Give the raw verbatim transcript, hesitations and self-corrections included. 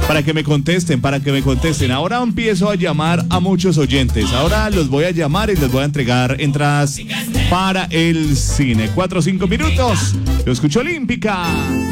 para que me contesten, para que me contesten. Ahora empiezo a llamar a muchos oyentes. Ahora los voy a llamar y les voy a entregar entradas para el cine. Cuatro o cinco minutos. Lo escucho Olímpica.